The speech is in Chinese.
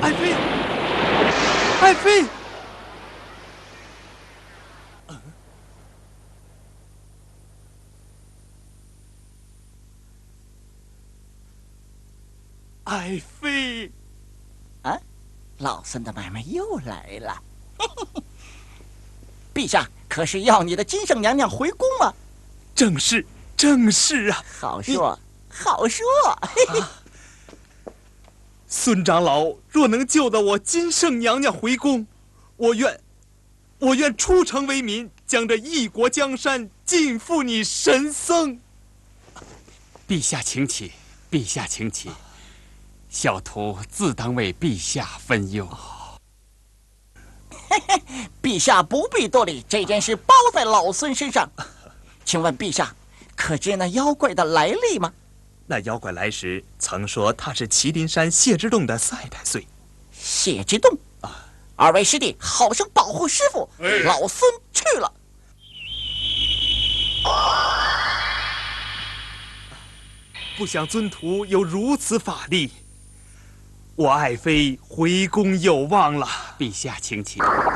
爱妃，爱妃！爱妃！ 啊，老孙的买卖又来了。陛下可是要你的金圣娘娘回宫吗？ 正是，正是啊！ 好说，好说。 孙长老若能救得我金圣娘娘回宫，我愿出城为民，将这一国江山尽付你神僧。 陛下请起，陛下请起。小徒自当为陛下分忧。 陛下不必多礼，这件事包在老孙身上。请问陛下，可知那妖怪的来历吗？ 那妖怪来时曾说他是麒麟山谢之洞的赛太岁。 谢之洞啊！二位师弟好生保护师傅，老孙去了。 不想尊徒有如此法力，我爱妃回宫有望了。 陛下请起。